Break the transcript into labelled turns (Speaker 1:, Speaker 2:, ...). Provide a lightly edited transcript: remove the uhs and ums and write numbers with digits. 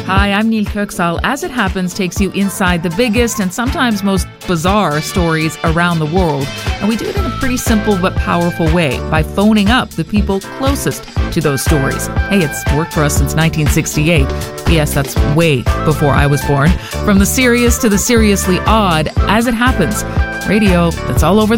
Speaker 1: Hi, I'm Neil Kirksall. As It Happens takes you inside the biggest and sometimes most bizarre stories around the world. And we do it in a pretty simple but powerful way by phoning up the people closest to those stories. Hey, it's worked for us since 1968. Yes, that's way before I was born. From the serious to the seriously odd, As It Happens. Radio that's all over the